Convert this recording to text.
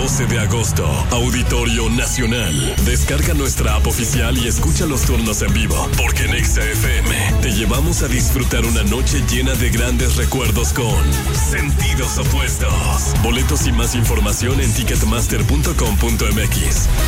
12 de agosto, Auditorio Nacional. Descarga nuestra app oficial y escucha los turnos en vivo, porque en Exa FM te llevamos a disfrutar una noche llena de grandes recuerdos con Sentidos Opuestos. Boletos y más información en ticketmaster.com.mx.